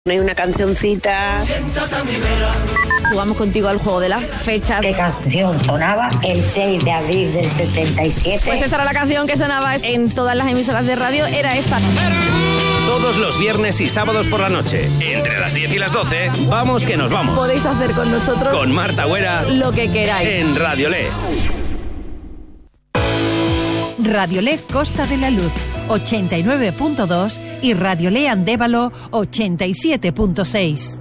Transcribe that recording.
No hay una cancioncita. Jugamos contigo al juego de las fechas. ¿Qué canción sonaba el 6 de abril del 67? Pues esa era la canción que sonaba en todas las emisoras de radio, era esta. Todos los viernes y sábados por la noche, entre las 10 y las 12, vamos que nos vamos. Podéis hacer con nosotros, con Marta Güera, lo que queráis. En Radiolé. Radiolé Costa de la Luz 89.2 y Radiolé Andévalo 87.6.